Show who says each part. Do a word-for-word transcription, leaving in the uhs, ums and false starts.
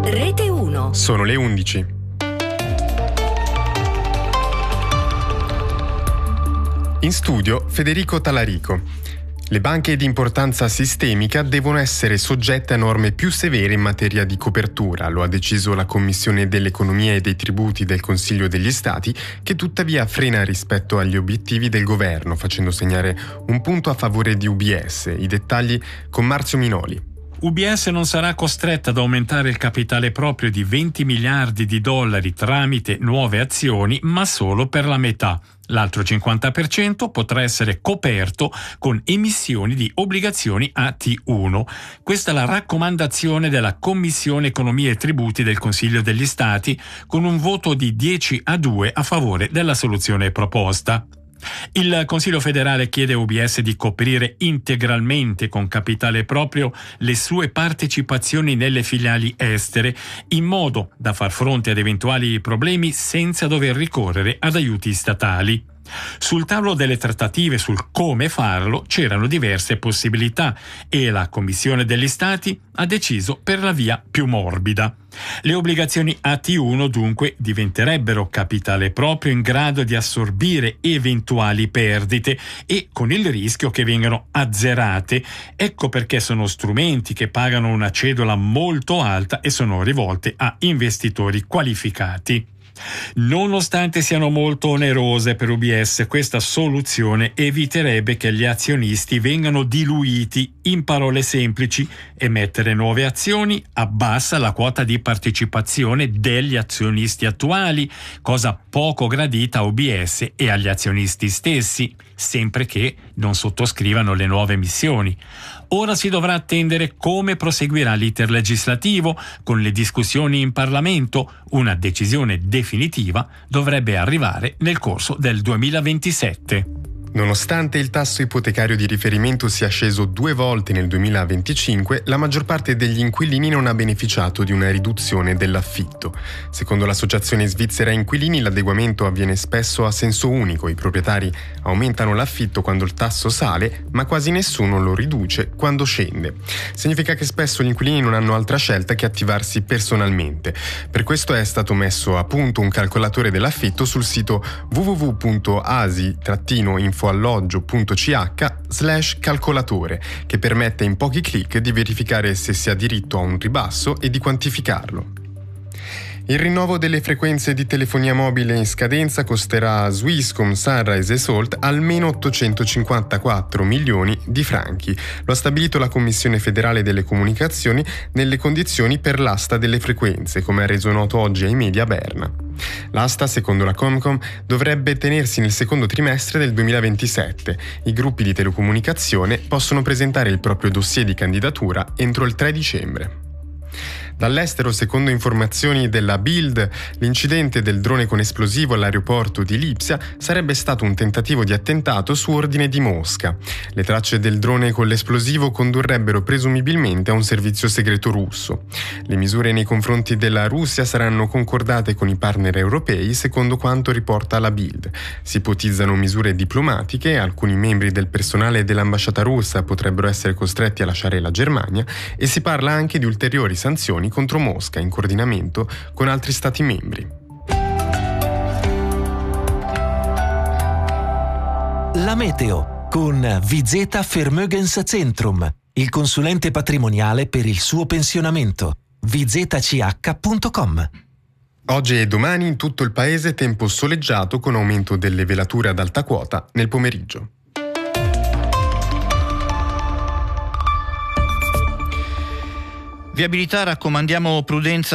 Speaker 1: Rete uno.
Speaker 2: Sono le undici. In studio Federico Talarico. Le banche di importanza sistemica devono essere soggette a norme più severe in materia di copertura, lo ha deciso la Commissione dell'Economia e dei Tributi del Consiglio degli Stati, che tuttavia frena rispetto agli obiettivi del governo, facendo segnare un punto a favore di U B S. I dettagli con Marzio Minoli.
Speaker 3: U B S non sarà costretta ad aumentare il capitale proprio di venti miliardi di dollari tramite nuove azioni, ma solo per la metà. L'altro cinquanta per cento potrà essere coperto con emissioni di obbligazioni A T uno. Questa è la raccomandazione della Commissione Economia e Tributi del Consiglio degli Stati, con un voto di dieci a due a favore della soluzione proposta. Il Consiglio federale chiede a U B S di coprire integralmente con capitale proprio le sue partecipazioni nelle filiali estere, in modo da far fronte ad eventuali problemi senza dover ricorrere ad aiuti statali. Sul tavolo delle trattative sul come farlo c'erano diverse possibilità e la Commissione degli Stati ha deciso per la via più morbida. Le obbligazioni A T uno dunque diventerebbero capitale proprio in grado di assorbire eventuali perdite e con il rischio che vengano azzerate. Ecco perché sono strumenti che pagano una cedola molto alta e sono rivolte a investitori qualificati. Nonostante siano molto onerose per U B S, questa soluzione eviterebbe che gli azionisti vengano diluiti. In parole semplici, emettere nuove azioni abbassa la quota di partecipazione degli azionisti attuali, cosa poco gradita a U B S e agli azionisti stessi, sempre che non sottoscrivano le nuove emissioni. Ora si dovrà attendere come proseguirà l'iter legislativo con le discussioni in Parlamento. Una decisione definitiva dovrebbe arrivare nel corso del duemilaventisette.
Speaker 2: Nonostante il tasso ipotecario di riferimento sia sceso due volte nel duemilaventicinque, la maggior parte degli inquilini non ha beneficiato di una riduzione dell'affitto. Secondo l'associazione svizzera inquilini, l'adeguamento avviene spesso a senso unico. I proprietari aumentano l'affitto quando il tasso sale, ma quasi nessuno lo riduce quando scende. Significa che spesso gli inquilini non hanno altra scelta che attivarsi personalmente. Per questo è stato messo a punto un calcolatore dell'affitto sul sito w w w punto asi alloggio punto c h slash calcolatore, che permette in pochi clic di verificare se si ha diritto a un ribasso e di quantificarlo. Il rinnovo delle frequenze di telefonia mobile in scadenza costerà a Swisscom, Sunrise e Salt almeno ottocentocinquantaquattro milioni di franchi. Lo ha stabilito la Commissione federale delle comunicazioni nelle condizioni per l'asta delle frequenze, come ha reso noto oggi ai media Berna. L'asta, secondo la Comcom, dovrebbe tenersi nel secondo trimestre del duemilaventisette. I gruppi di telecomunicazione possono presentare il proprio dossier di candidatura entro il tre dicembre. Dall'estero, secondo informazioni della Bild, l'incidente del drone con esplosivo all'aeroporto di Lipsia sarebbe stato un tentativo di attentato su ordine di Mosca. Le tracce del drone con l'esplosivo condurrebbero presumibilmente a un servizio segreto russo. Le misure nei confronti della Russia saranno concordate con i partner europei, secondo quanto riporta la Bild. Si ipotizzano misure diplomatiche, alcuni membri del personale dell'ambasciata russa potrebbero essere costretti a lasciare la Germania e si parla anche di ulteriori sanzioni contro Mosca in coordinamento con altri stati membri.
Speaker 4: La meteo con V Z Vermögenscentrum, il consulente patrimoniale per il suo pensionamento. v z c h punto com.
Speaker 2: Oggi e domani in tutto il paese tempo soleggiato con aumento delle velature ad alta quota nel pomeriggio.
Speaker 5: Viabilità, raccomandiamo prudenza